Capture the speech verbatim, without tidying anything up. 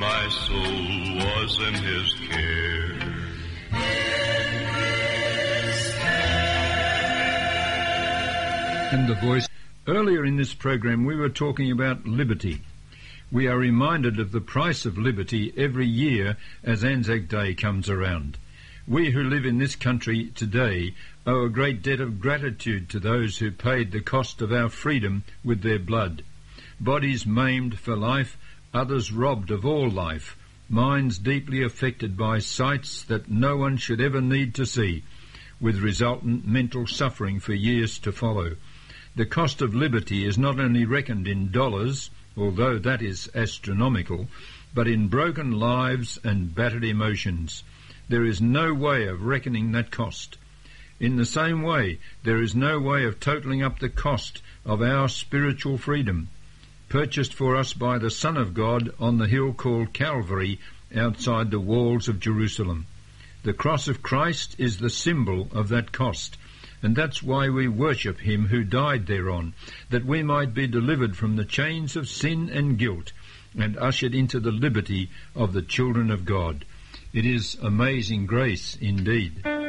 my soul was in his care. And the voice. Earlier in this program we were talking about liberty. We are reminded of the price of liberty every year as Anzac Day comes around. We who live in this country today owe a great debt of gratitude to those who paid the cost of our freedom with their blood. Bodies maimed for life, others robbed of all life, minds deeply affected by sights that no one should ever need to see, with resultant mental suffering for years to follow. The cost of liberty is not only reckoned in dollars, although that is astronomical, but in broken lives and battered emotions. There is no way of reckoning that cost. In the same way, there is no way of totalling up the cost of our spiritual freedom, purchased for us by the Son of God on the hill called Calvary outside the walls of Jerusalem. The cross of Christ is the symbol of that cost, and that's why we worship him who died thereon, that we might be delivered from the chains of sin and guilt and ushered into the liberty of the children of God. It is amazing grace indeed.